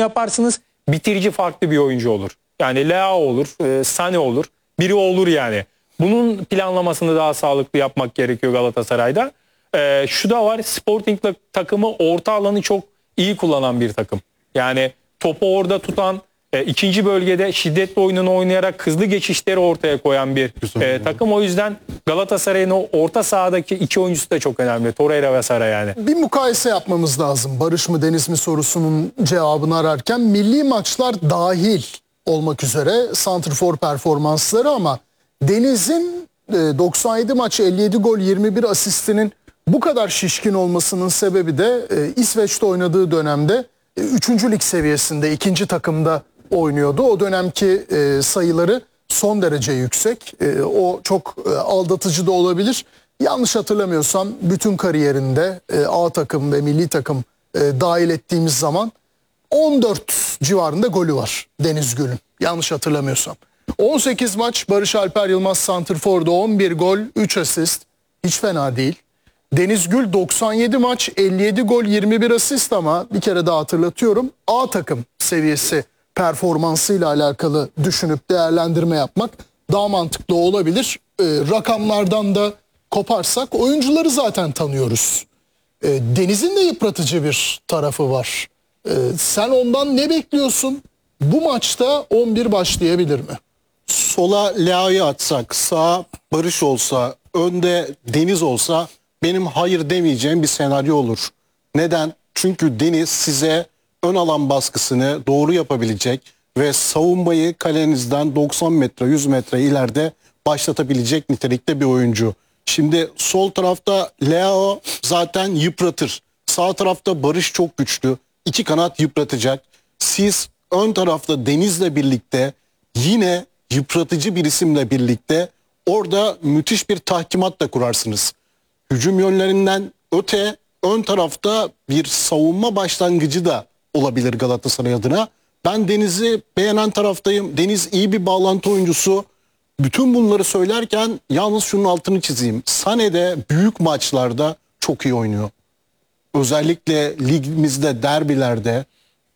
yaparsınız. Bitirici farklı bir oyuncu olur. Yani Leao olur, Sané olur. Biri olur yani. Bunun planlamasını daha sağlıklı yapmak gerekiyor Galatasaray'da. Şu da var, Sporting takımı orta alanı çok iyi kullanan bir takım. Yani topu orada tutan, ikinci bölgede şiddetli oyununu oynayarak hızlı geçişleri ortaya koyan bir takım. O yüzden Galatasaray'ın o orta sahadaki iki oyuncusu da çok önemli. Torreira ve Sara yani. Bir mukayese yapmamız lazım. Barış mı Deniz mi sorusunun cevabını ararken milli maçlar dahil olmak üzere santrfor performansları, ama Deniz'in 97 maç 57 gol 21 asistinin bu kadar şişkin olmasının sebebi de İsveç'te oynadığı dönemde 3. lig seviyesinde 2. takımda oynuyordu. O dönemki sayıları son derece yüksek. O çok aldatıcı da olabilir. Yanlış hatırlamıyorsam bütün kariyerinde A takım ve milli takım dahil ettiğimiz zaman 14 civarında golü var Deniz Gül'ün. Yanlış hatırlamıyorsam. 18 maç Barış Alper Yılmaz santrforda 11 gol 3 asist. Hiç fena değil. Deniz Gül 97 maç 57 gol 21 asist, ama bir kere daha hatırlatıyorum, A takım seviyesi performansıyla alakalı düşünüp değerlendirme yapmak daha mantıklı olabilir. Rakamlardan da koparsak oyuncuları zaten tanıyoruz. Deniz'in de yıpratıcı bir tarafı var. Sen ondan ne bekliyorsun? Bu maçta 11 başlayabilir mi? Sola Leao'yu atsak, sağa Barış olsa, önde Deniz olsa benim hayır demeyeceğim bir senaryo olur. Neden? Çünkü Deniz size ön alan baskısını doğru yapabilecek ve savunmayı kalenizden 90 metre 100 metre ileride başlatabilecek nitelikte bir oyuncu. Şimdi sol tarafta Leao zaten yıpratır. Sağ tarafta Barış çok güçlü. İki kanat yıpratacak. Siz ön tarafta Deniz'le birlikte yine yıpratıcı bir isimle birlikte orada müthiş bir tahkimat da kurarsınız. Hücum yönlerinden öte ön tarafta bir savunma başlangıcı da olabilir Galatasaray adına. Ben Deniz'i beğenen taraftayım. Deniz iyi bir bağlantı oyuncusu. Bütün bunları söylerken yalnız şunun altını çizeyim. Sané de büyük maçlarda çok iyi oynuyor. Özellikle ligimizde, derbilerde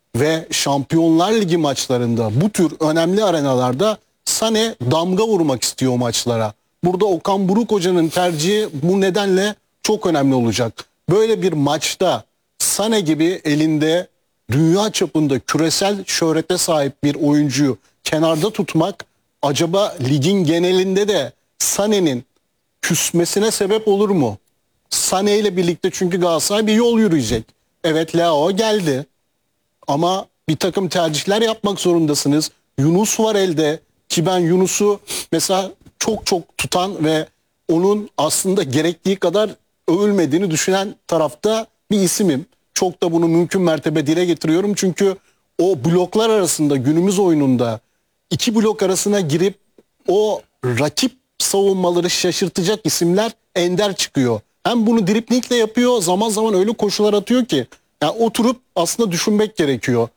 ve Şampiyonlar Ligi maçlarında, bu tür önemli arenalarda Sané damga vurmak istiyor o maçlara. Burada Okan Buruk Hoca'nın tercihi bu nedenle çok önemli olacak. Böyle bir maçta Sané gibi elinde dünya çapında küresel şöhrete sahip bir oyuncuyu kenarda tutmak acaba ligin genelinde de Sané'nin küsmesine sebep olur mu? Sané ile birlikte çünkü Galatasaray bir yol yürüyecek. Evet, Leao geldi ama bir takım tercihler yapmak zorundasınız. Yunus var elde ki ben Yunus'u mesela çok tutan ve onun aslında gerektiği kadar övülmediğini düşünen tarafta bir isimim. Çok da bunu mümkün mertebe dile getiriyorum. Çünkü o bloklar arasında günümüz oyununda iki blok arasına girip o rakip savunmaları şaşırtacak isimler ender çıkıyor. Hem bunu driblingle yapıyor, zaman zaman öyle koşular atıyor ki yani oturup aslında düşünmek gerekiyor.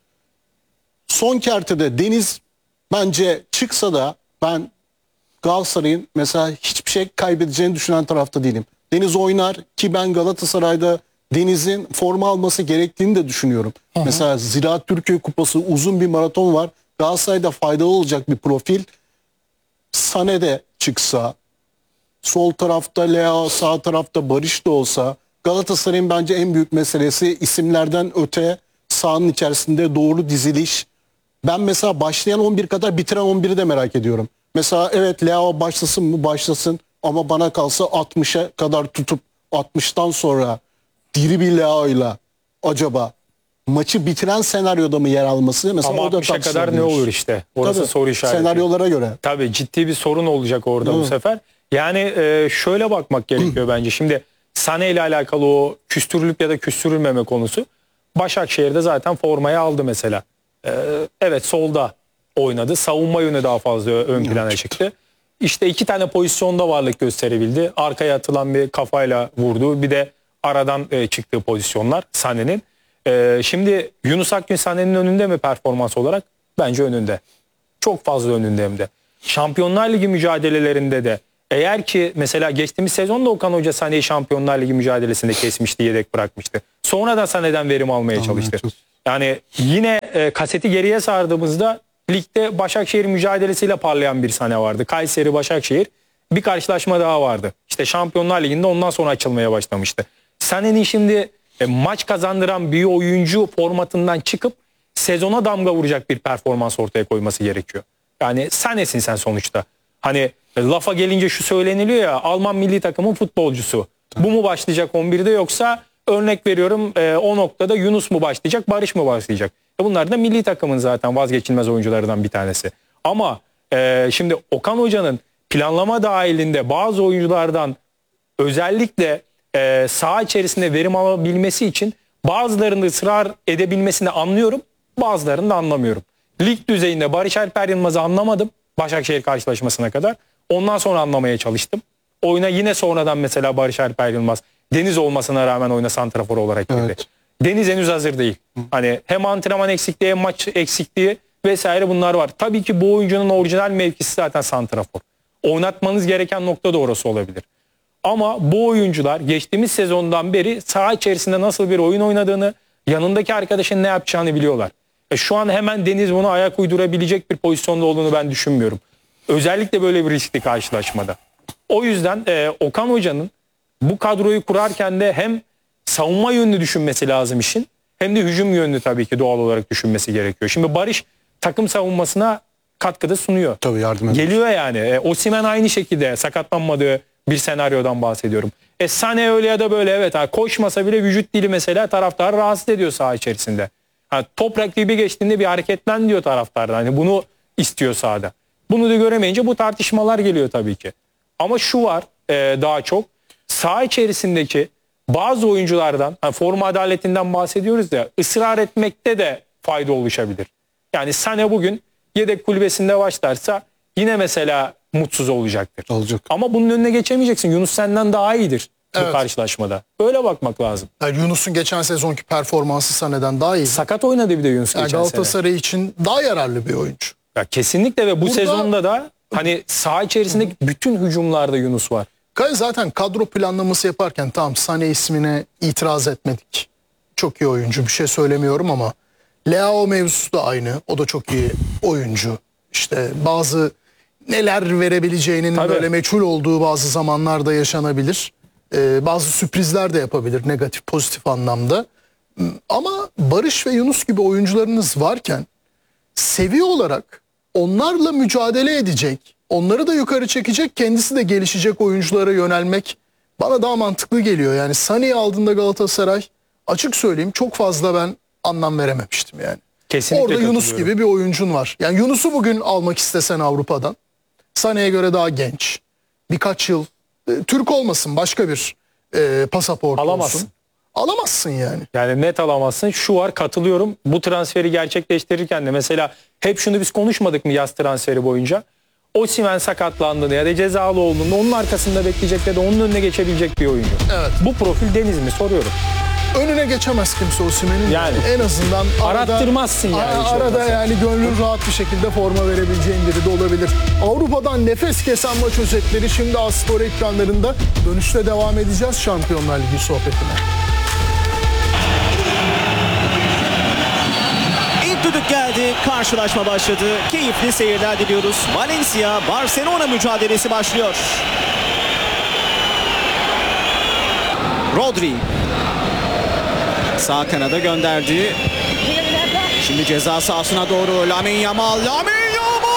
Son kertede Deniz bence çıksa da ben Galatasaray'ın mesela hiçbir şey kaybedeceğini düşünen tarafta değilim. Deniz oynar ki ben Galatasaray'da Deniz'in forma alması gerektiğini de düşünüyorum. Mesela Ziraat Türkiye Kupası uzun bir maraton var. Galatasaray'da faydalı olacak bir profil. Sané de çıksa, sol tarafta Leao, sağ tarafta Barış da olsa, Galatasaray'ın bence en büyük meselesi isimlerden öte sahanın içerisinde doğru diziliş. Ben mesela başlayan 11 kadar bitiren 11'i de merak ediyorum. Mesela evet, Leao başlasın mı? Başlasın, ama bana kalsa 60'a kadar tutup 60'tan sonra diri bir Leao'yla acaba maçı bitiren senaryoda mı yer alması? Mesela ama 60'a kadar ne olur işte? Orası tabii, soru işareti. senaryolara göre. Tabii ciddi bir sorun olacak orada bu sefer. Yani şöyle bakmak gerekiyor bence. Şimdi Sané ile alakalı o küstürülüp ya da küstürülmeme konusu. Başakşehir'de zaten formayı aldı mesela. Evet, solda oynadı. Savunma yönü daha fazla ön plana çıktı. İşte iki tane pozisyonda varlık gösterebildi. Arkaya atılan bir kafayla vurdu. Bir de aradan çıktığı pozisyonlar Sané'nin. Şimdi Yunus Akgün Sané'nin önünde mi performans olarak? Bence önünde. Çok fazla önünde hem de. Şampiyonlar Ligi mücadelelerinde de eğer ki mesela geçtiğimiz sezonda Okan Hoca Sané'yi Şampiyonlar Ligi mücadelesinde kesmişti, yedek bırakmıştı. Sonra da Sané'den verim almaya çalıştı. Yani yine kaseti geriye sardığımızda ligde Başakşehir mücadelesiyle parlayan bir sahne vardı. Kayseri Başakşehir bir karşılaşma daha vardı. İşte Şampiyonlar Ligi'nde ondan sonra açılmaya başlamıştı. Sané'nin şimdi maç kazandıran bir oyuncu formatından çıkıp sezona damga vuracak bir performans ortaya koyması gerekiyor. Yani Sané'sin sen sonuçta. Hani lafa gelince şu söyleniliyor ya, Alman milli takımın futbolcusu. Bu mu başlayacak 11'de, yoksa örnek veriyorum o noktada Yunus mu başlayacak, Barış mı başlayacak? Bunlar da milli takımın zaten vazgeçilmez oyuncularından bir tanesi. Ama şimdi Okan Hoca'nın planlama dahilinde bazı oyunculardan özellikle saha içerisinde verim alabilmesi için bazılarını ısrar edebilmesini anlıyorum, bazılarını da anlamıyorum. Lig düzeyinde Barış Alper Yılmaz'ı anlamadım Başakşehir karşılaşmasına kadar. Ondan sonra anlamaya çalıştım. Oyuna yine sonradan mesela Barış Alper Yılmaz, Deniz olmasına rağmen oyuna santrafor olarak girdi. Evet. Deniz henüz hazır değil. Hani hem antrenman eksikliği hem maç eksikliği vesaire bunlar var. Tabii ki bu oyuncunun orijinal mevkisi zaten santrafor. Oynatmanız gereken nokta da orası olabilir. Ama bu oyuncular geçtiğimiz sezondan beri saha içerisinde nasıl bir oyun oynadığını, yanındaki arkadaşın ne yapacağını biliyorlar. Şu an hemen Deniz buna ayak uydurabilecek bir pozisyonda olduğunu ben düşünmüyorum. Özellikle böyle bir riskli karşılaşmada. O yüzden Okan Hoca'nın bu kadroyu kurarken de hem savunma yönlü düşünmesi lazım işin, hem de hücum yönlü tabii ki doğal olarak düşünmesi gerekiyor. Şimdi Barış takım savunmasına katkıda sunuyor. Tabii yardım ediyor. Geliyor yani. Osimhen aynı şekilde sakatlanmadığı bir senaryodan bahsediyorum. Sané öyle ya da böyle, evet, koşmasa bile vücut dili mesela taraftarı rahatsız ediyor saha içerisinde. Top rakibi geçtiğinde bir hareketlen diyor taraftarda. Hani bunu istiyor sahada. Bunu da göremeyince bu tartışmalar geliyor tabii ki. Ama şu var daha çok saha içerisindeki bazı oyunculardan, forma adaletinden bahsediyoruz ya, ısrar etmekte de fayda oluşabilir. Yani Sané bugün yedek kulübesinde başlarsa yine mesela mutsuz olacaktır. Olacak. Ama bunun önüne geçemeyeceksin. Yunus senden daha iyidir bu Evet. karşılaşmada. Böyle bakmak lazım. Yani Yunus'un geçen sezonki performansı Sané'den daha iyi. Sakat oynadı bir de Yunus Yani geçen sene. Galatasaray için daha yararlı bir oyuncu. Ya kesinlikle, ve bu Burada- sezonda da hani saha içerisindeki bütün hücumlarda Yunus var. Kaya zaten kadro planlaması yaparken tamam Sané ismine itiraz etmedik. Çok iyi oyuncu, bir şey söylemiyorum ama Leao mevzusu da aynı. O da çok iyi oyuncu. İşte bazı neler verebileceğinin Tabii. böyle meçhul olduğu bazı zamanlarda yaşanabilir. Bazı sürprizler de yapabilir negatif pozitif anlamda. Ama Barış ve Yunus gibi oyuncularınız varken seviye olarak onlarla mücadele edecek, onları da yukarı çekecek, kendisi de gelişecek oyunculara yönelmek bana daha mantıklı geliyor. Yani Sané'yi aldığında Galatasaray, açık söyleyeyim, çok fazla ben anlam verememiştim yani. Kesinlikle Orada Yunus katılıyorum. gibi bir oyuncun var. Yani Yunus'u bugün almak istesen Avrupa'dan, Sané'ye göre daha genç, birkaç yıl Türk olmasın, başka bir pasaport Alamazsın. olsun. Alamazsın yani. Yani net alamazsın. Şu var, katılıyorum. Bu transferi gerçekleştirirken de mesela hep şunu biz konuşmadık mı yaz transferi boyunca? Osimhen sakatlandığında ya da cezalı olduğunda onun arkasında bekleyecek ya da onun önüne geçebilecek bir oyuncu. Evet. Bu profil Deniz mi soruyorum. Önüne geçemez kimse Osimhen'in. Yani. En azından Arattırmazsın yani hiç Arada olmazsa. yani gönlün rahat bir şekilde forma verebileceğin biri de olabilir. Avrupa'dan nefes kesen maç özetleri şimdi Aspor ekranlarında. Dönüşte devam edeceğiz Şampiyonlar Ligi sohbetine. İlk düdük geldi, karşılaşma başladı. Keyifli seyirler diliyoruz. Valencia, Barcelona mücadelesi başlıyor. Rodri sağ kanada gönderdi. Şimdi ceza sahasına doğru Lamine Yamal. Lamine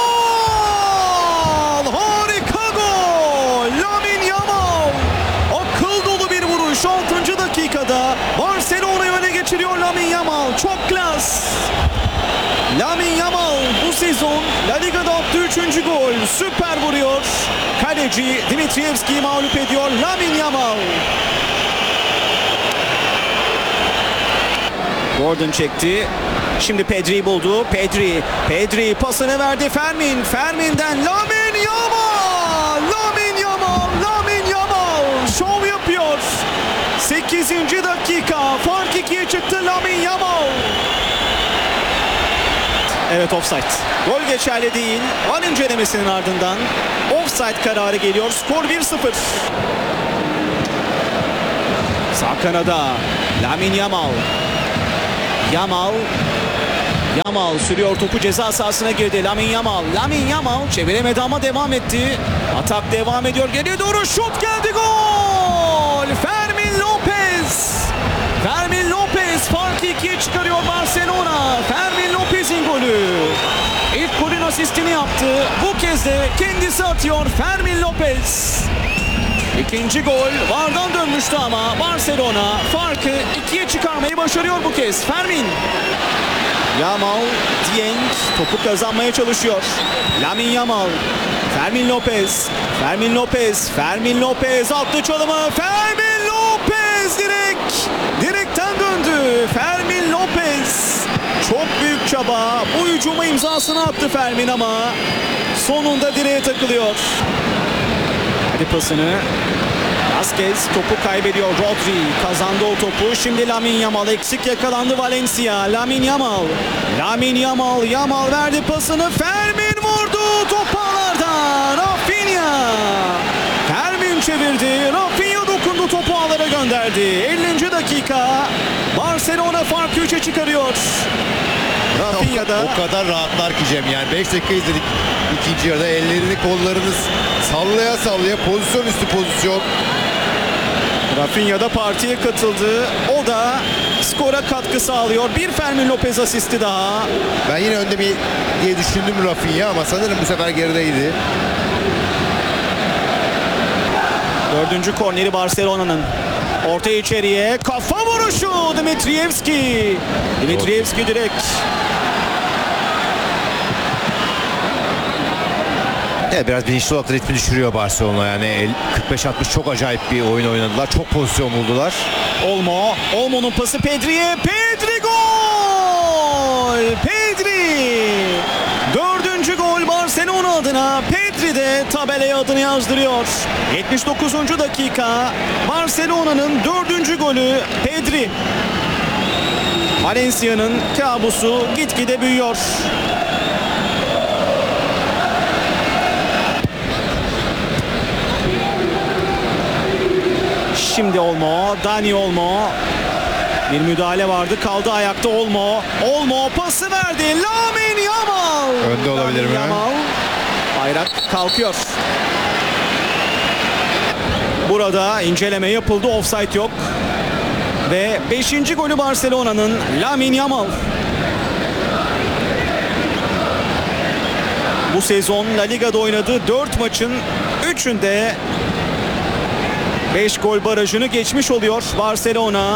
Yamal! Harika gol! Lamine Yamal! Akıl dolu bir vuruş 6. dakikada. Barcelona'yı öne geçiriyor Lamine Yamal. Çok klas! Lamine Yamal bu sezon La Liga'da attığı 3. gol. Süper vuruyor. Kaleci Dimitrievski'yi mağlup ediyor Lamine Yamal. Gordon çekti. Şimdi Pedri'yi buldu. Pedri pasını verdi. Fermin'den Lamine Yamal! Lamine Yamal! Lamine Yamal! Şov yapıyor. 8. dakika. Fark 2'ye çıktı Lamine Yamal. Evet, offside. Gol geçerli değil. VAR incelemesinin ardından offside kararı geliyor. Skor 1-0. Sağ kanada Lamine Yamal. Yamal sürüyor, topu ceza sahasına girdi. Lamine Yamal çeviremedi ama devam etti. Atak devam ediyor. Geriye doğru şut geldi, gol! Fermin Lopez farkı 2'ye çıkarıyor Barcelona. Fermin Lopez'in golü. İlk golün asistini yaptı. Bu kez de kendisi atıyor Fermin Lopez. İkinci gol VAR'dan dönmüştü ama Barcelona farkı 2'ye çıkarmayı başarıyor bu kez. Yamal, Dieng topu kazanmaya çalışıyor. Lamine Yamal, Fermin Lopez attı çalımı. Fermin Lopez direkten döndü. Fermin Lopez çok büyük çaba. Bu hücuma imzasını attı Fermin ama sonunda direğe takılıyor. Hadi pasını. Vazquez topu kaybediyor. Rodri kazandı o topu. Şimdi Lamine Yamal, eksik yakalandı Valencia. Lamine Yamal verdi pasını. Fermin vurdu. Top ağlardan. Rafinha. Fermin çevirdi. Rafinha dokundu. Topu ağlara gönderdi. 50. dakika. Barcelona farkı 3'e çıkarıyor. Rafinha'da O kadar rahatlar ki Cem, yani 5 dakika izledik ikinci yarıda, ellerini kollarını sallaya pozisyon üstü pozisyon. Rafinha da partiye katıldı. O da skora katkı sağlıyor. Bir Fermin Lopez asisti daha. Ben yine önde diye düşündüm Rafinha ama sanırım bu sefer gerideydi. Dördüncü korneri Barcelona'nın. Orta içeriye kafa vuruşu Dimitrievski direkt. Evet, biraz bilinçli olarak ritmi düşürüyor Barcelona, yani 45-60 çok acayip bir oyun oynadılar. Çok pozisyon buldular. Olmo'nun pası Pedri'ye. Pedri gol! Dördüncü gol Barcelona adına. Pedri de tabelaya adını yazdırıyor. 79. dakika. Barcelona'nın dördüncü golü Pedri. Valencia'nın kabusu gitgide büyüyor. Şimdi Dani Olmo. Bir müdahale vardı, kaldı ayakta Olmo. Olmo pası verdi. Lamine Yamal. Önde olabilir mi? Bayrak kalkıyor. Burada inceleme yapıldı. Offside yok. Ve 5. golü Barcelona'nın Lamine Yamal. Bu sezon La Liga'da oynadığı 4 maçın 3'ünde 5 gol barajını geçmiş oluyor Barcelona.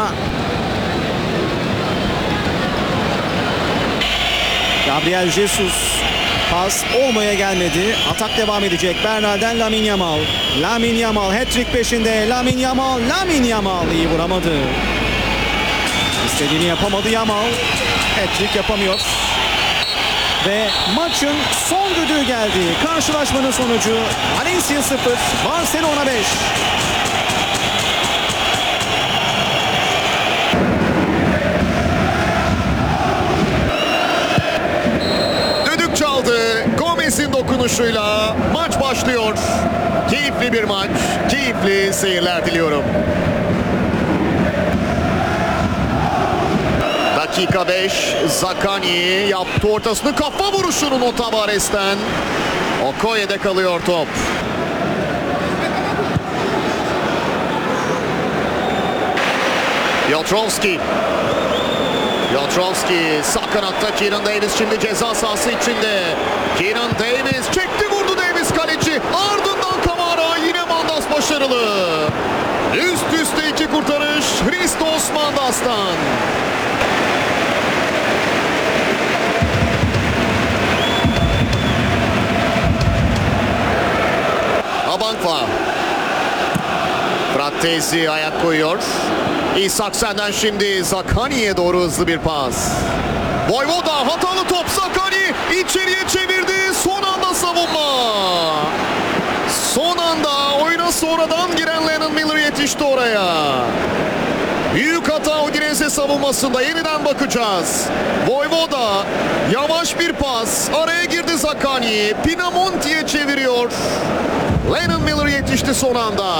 Gabriel Jesus, pas Olmo'ya gelmedi. Atak devam edecek. Bernal'den Lamine Yamal hat-trick peşinde. Lamine Yamal iyi vuramadı. İstediğini yapamadı Yamal. Hat-trick yapamıyor. Ve maçın son düdüğü geldi. Karşılaşmanın sonucu Valencia 0, Barcelona 5. Düdük çaldı. Gomez'in dokunuşuyla maç başlıyor. Keyifli bir maç, keyifli seyirler diliyorum. Dakika 5, Zaccagni yaptı ortasını, kafa vuruşunu Nota Tavares'ten. Okoye'de kalıyor top. Piotrowski sağ kanatta Kieran Davis şimdi ceza sahası içinde. Kieran Davis çekti, vurdu Davis kaleci. Ardından Kamara, yine Mandas başarılı. Üst üste 2 kurtarış Christos Mandas'tan. Abankva. Frattesi ayak koyuyor. İshaksen'den şimdi Zaccagni'ye doğru hızlı bir pas. Voyvoda hatalı top, Zaccagni içeriye çevirdi. Son anda savunma. Son anda oyuna sonradan giren Lennon Miller yetişti oraya. Büyük hata Udinese savunmasında, yeniden bakacağız. Voyvoda yavaş bir pas, araya girdi Zaccagni. Pinamonti'ye çeviriyor. Lennon Miller yetişti son anda.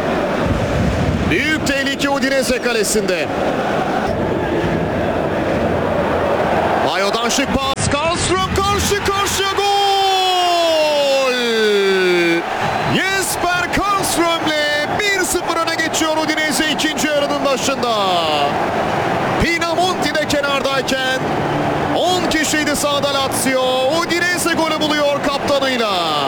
Büyük tehlike Udinese kalesinde. Bayo'dan Karşı pas. Karlström karşı karşıya gol. Jesper Karlström'le 1-0 öne geçiyor Udinese ikinci yarının başında. Pinamonti de kenardayken 10 kişiydi sahada Lazio. Udinese golü buluyor kaptanıyla.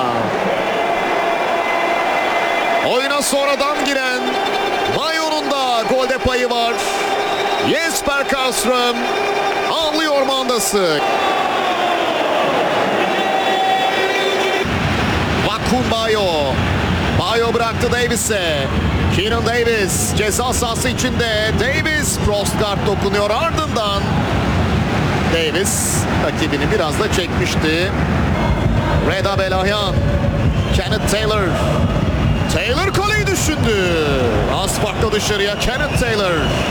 Oyuna sonradan giren Mayo'nun da golde payı var. Jesper Karlström anlıyor mandası. Vakun Bayo. Bayo bıraktı Davis'e. Keenan Davis ceza sahası içinde. Davis Frostgard dokunuyor ardından. Davis rakibini biraz da çekmişti. Reda Belahyan. Kenneth Taylor. Taylor kaleyi düşündü. Az farklı dışarıya Kenneth Taylor.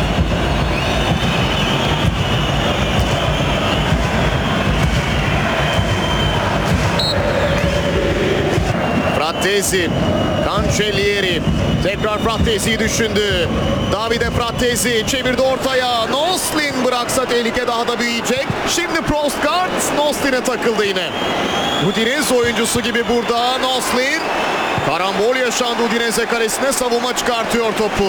Frattesi, Cancellieri, tekrar Frattesi'yi düşündü. Davide Frattesi çevirdi ortaya. Noslin bıraksa tehlike daha da büyüyecek. Şimdi Frostgard Noslin'e takıldı yine. Udinese oyuncusu gibi burada Noslin. Karambol yaşandı Udinese kalesine, savunma çıkartıyor topu.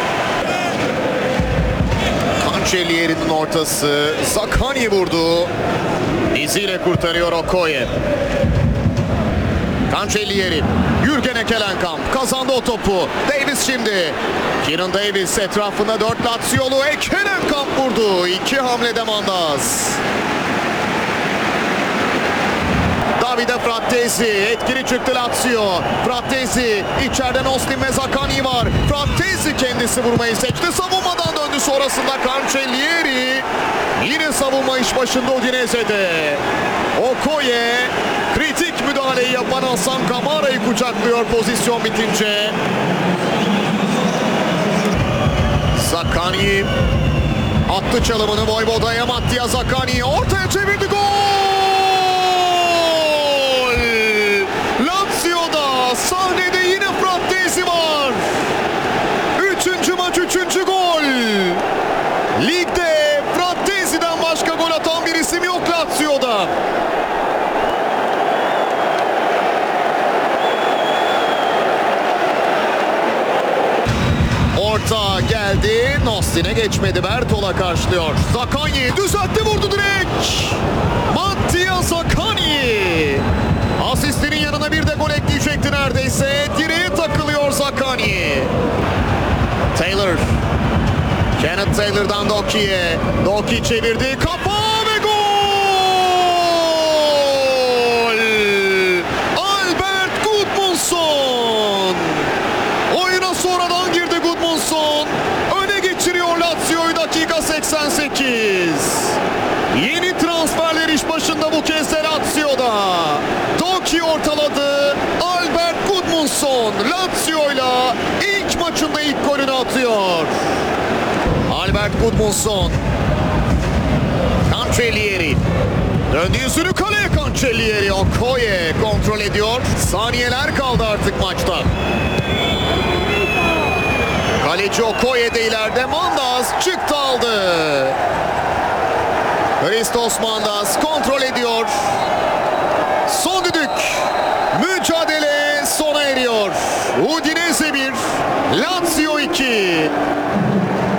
Cancellieri'nin ortası. Zaccagni vurdu. Diziyle kurtarıyor Okoye. Cancellieri, Jürgen Ekelenkamp kazandı o topu. Davis şimdi. Keenan Davis etrafında 4 Laziolu. Ekelenkamp vurdu. 2 hamlede mandaz. Davide Frattesi etkili çıktı Lazio. Frattesi içeriden Noslin ve Zaccagni var. Frattesi kendisi vurmayı seçti. Savunmadan döndü sonrasında Cancellieri. Yine savunma iş başında Udinese'de. Okoye kritik müdahaleyi yapan Hasan Kamara'yı kucaklıyor pozisyon bitince. Zaccagni attı çalımını Vojvoda'ya. Mattia Zaccagni ortaya çevirdi, gol! Lazio'da sahnede yine Frattesi var. 3. maç 3. gol. Ligde Frattesi'den başka gol atan bir isim yok Lazio'da. Orta geldi. Noslin'e geçmedi. Bertola karşılıyor. Zaccagni düzeltti, vurdu direkt. Mattia Zaccagni. Asistinin yanına bir de gol ekleyecekti neredeyse. Direğe takılıyor Zaccagni. Taylor. Kenneth Taylor'dan Doki'ye. Doki çevirdi. Kafa ve gol! Albert Gudmundsson. Oyuna sonradan girdi Gudmundsson. Öne geçiriyor Lazio'yu dakika 88. Yeni transferler iş başında bu kez de Lazio'da. Doki ortaladı. Albert Gudmundsson Lazio'yla ilk maçında ilk golünü atıyor. Albert Gudmundsson. Cancellieri. Döndü yüzünü kaleye Cancellieri. Okoye kontrol ediyor. Saniyeler kaldı artık maçta. Kaleci Okoye de ileride. Mandaz çıktı aldı. Christos Mandaz kontrol ediyor. Son düdük. Mücadele sona eriyor. Udinese 1, Lazio 2.